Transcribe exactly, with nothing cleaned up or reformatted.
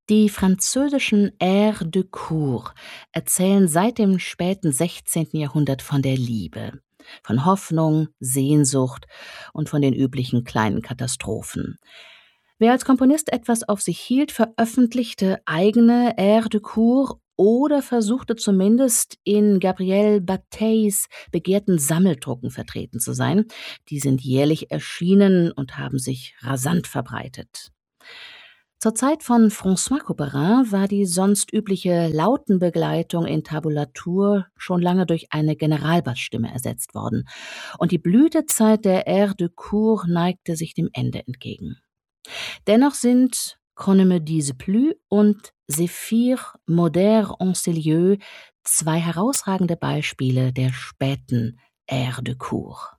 Die französischen Airs de cour erzählen seit dem späten sechzehnten. Jahrhundert von der Liebe, von Hoffnung, Sehnsucht und von den üblichen kleinen Katastrophen. Wer als Komponist etwas auf sich hielt, veröffentlichte eigene Airs de cour oder versuchte zumindest in Gabriel Batailles begehrten Sammeldrucken vertreten zu sein. Die sind jährlich erschienen und haben sich rasant verbreitet. Zur Zeit von François Couperin war die sonst übliche Lautenbegleitung in Tabulatur schon lange durch eine Generalbassstimme ersetzt worden, und die Blütezeit der Airs de cour neigte sich dem Ende entgegen. Dennoch sind Qu'on ne me dise plus und Zéphyr Moder en ces lieux zwei herausragende Beispiele der späten Airs de cour.